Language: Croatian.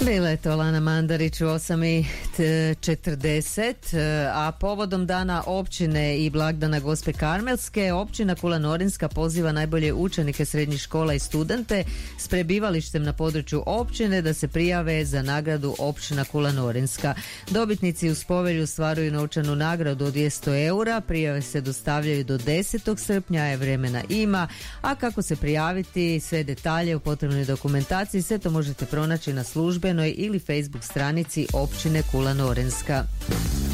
Bila je to Lana Mandarić u 8:40, a povodom dana općine i blagdana Gospe Karmelske, općina Kula Norinska poziva najbolje učenike srednjih škola i studente s prebivalištem na području općine da se prijave za nagradu općina Kula Norinska. Dobitnici uz povelju stvaruju novčanu nagradu od 200 eura, prijave se dostavljaju do 10. srpnja, je vremena ima, a kako se prijaviti, sve detalje u potrebnoj dokumentaciji, sve to možete pronaći na službenoj ili Facebook stranici općine Kula Norinska.